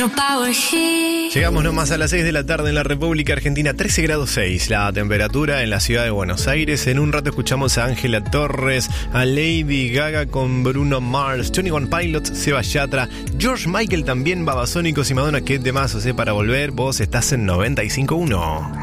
Llegamos nomás a las 6 de la tarde en la República Argentina, 13 grados 6 la temperatura en la ciudad de Buenos Aires. En un rato escuchamos a Ángela Torres, a Lady Gaga con Bruno Mars, 21 Pilots, Seba Yatra, George Michael también, Babasónicos y Madonna. Qué temazos, para volver. Vos estás en 95.1.